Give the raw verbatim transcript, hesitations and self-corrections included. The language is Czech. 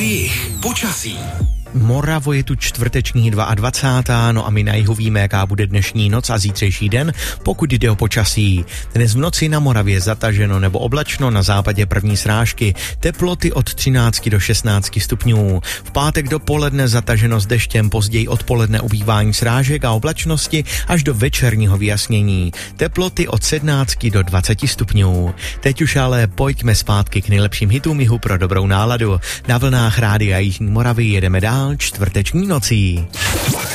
jih. Počasí. Moravo je tu čtvrteční dvacátá druhá no a my na jihu víme, jaká bude dnešní noc a zítřejší den, pokud jde o počasí. Dnes v noci na Moravě zataženo nebo oblačno, na západě první srážky, teploty od třináct do šestnáct stupňů. V pátek dopoledne zataženo s deštěm, později odpoledne ubývání srážek a oblačnosti až do večerního vyjasnění. Teploty od sedmnáct do dvacet stupňů. Teď už ale pojďme zpátky k nejlepším hitům jihu pro dobrou náladu. Na vlnách Rádia Jižní Moravy jedeme dál čtvrteční nocí.